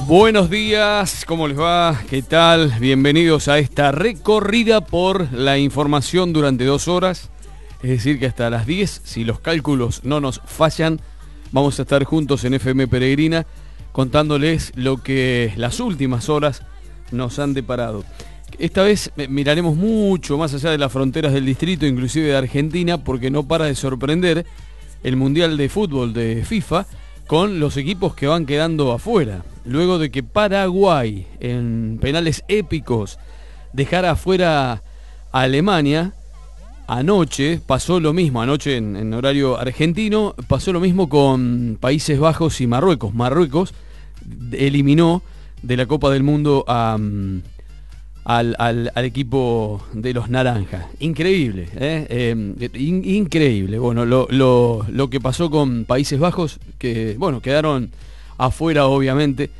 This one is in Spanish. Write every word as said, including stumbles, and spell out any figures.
Buenos días, ¿cómo les va? ¿Qué tal? Bienvenidos a esta recorrida por la información durante dos horas. Es decir, que hasta las diez, si los cálculos no nos fallan, vamos a estar juntos en F M Peregrina contándoles lo que las últimas horas nos han deparado. Esta vez miraremos mucho más allá de las fronteras del distrito, inclusive de Argentina, porque no para de sorprender el Mundial de Fútbol de FIFA con los equipos que van quedando afuera. Luego de que Paraguay, en penales épicos, dejara afuera a Alemania, anoche pasó lo mismo, anoche en, en horario argentino, pasó lo mismo con Países Bajos y Marruecos. Marruecos eliminó de la Copa del Mundo a... Al, al, al equipo de los naranjas. Increíble, ¿eh? Eh, in, increíble. Bueno, lo, lo, lo que pasó con Países Bajos, que bueno, quedaron afuera obviamente